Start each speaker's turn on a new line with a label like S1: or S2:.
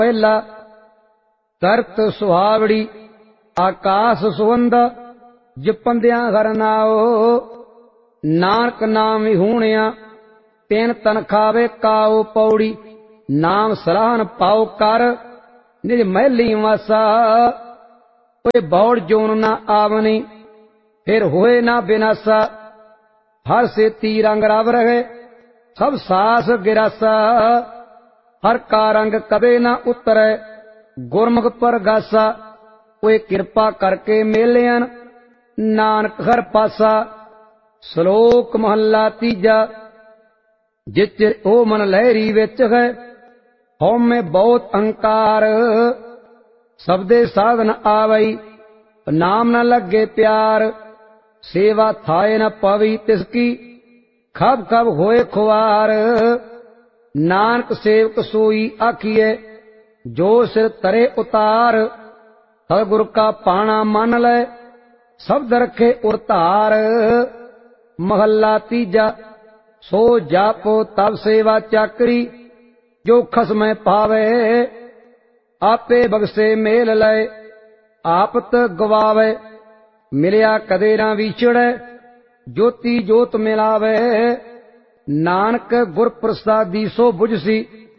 S1: ਪਹਿਲਾ ਧਰਤ ਸੁਹਾਵੜੀ ਆਕਾਸ ਸੁਵੰਦ ਜਪੰਦਿਆਂ ਹਰ ਨਾਉ। ਨਾਨਕ ਨਾਮ ਵਿਹੂਣਿਆ ਤਿਨ ਤਨ ਖਾਵੇ ਕਾਉ ਪੌੜੀ। ਨਾਮ ਸਲਾਹਨ ਪਾਉ ਕਰ ਨਿਜ ਮਹਿਲੀ ਵਾਸਾ। ਓਏ ਬੌੜ ਜੋਨ ਨਾ ਆਵਨੀ ਫਿਰ ਹੋਏ ਨਾ ਬਿਨਾਸਾ। ਹਰ ਸੇਤੀ ਰੰਗ ਰਵ ਰਹੇ ਸਭ ਸਾਸ ਗਿਰਾਸਾ। ਹਰ ਕਾ ਰੰਗ ਕਦੇ ਨਾ ਉਤਰੈ ਗੁਰਮੁਖ ਪਰਗਾਸਾ। ਓਏ ਕਿਰਪਾ ਕਰਕੇ ਮੇਲਿਆਂ ਨਾਨਕ ਹਰ ਪਾਸਾ। ਸ਼ਲੋਕ ਮਹੱਲਾ ਤੀਜਾ। ਜਿਚ ਉਹ ਮਨ ਲਹਿਰੀ ਵਿੱਚ ਹੈ ਹਉਮੈ ਬਹੁਤ ਅਹੰਕਾਰ। ਸਬਦੇ ਸਾਧਨ ਆਵਈ ਨਾਮ ਨ ਲੱਗੇ ਪਿਆਰ। ਸੇਵਾ ਥਾਏ ਨ ਪਵੀ ਤਿਸਕੀ ਖਬ ਖਬ ਹੋਏ ਖੁਆਰ। ਨਾਨਕ ਸੇਵਕ ਸੋਈ ਆਖੀਏ ਜੋ ਸਿਰ ਤਰੇ ਉਤਾਰ। ਸਤਿਗੁਰ ਕਾ ਪਾਣਾ ਮੰਨ ਲੈ ਸ਼ਬਦ ਰਖੇ ਉਰਤਾਰ। ਮਹੱਲਾ ਤੀਜਾ। ਸੋ ਜਾਪੋ ਤਬ ਸੇਵਾ ਚਾਕਰੀ ਜੋ ਖਸਮੈ ਪਾਵੇ। ਆਪੇ ਬਖਸ਼ੇ ਮੇਲ ਲੈ ਆਪਤ ਗਵਾਵੇ। ਮਿਲਿਆ ਕਦੇ ਨਾ ਵਿਛੜੈ ਜੋਤੀ ਜੋਤ ਮਿਲਾਵੇ। ਨਾਨਕ ਗੁਰ ਪ੍ਰਸਾਦੀ ਸੋ ਬੁਝਸੀ